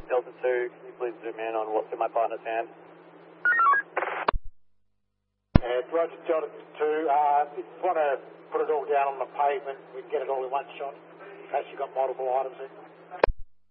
Delta 2, can you please zoom in on what's in my partner's hand? Roger, Delta 2. If you want to put it all down on the pavement, we can get it all in one shot. In case you've got multiple items in.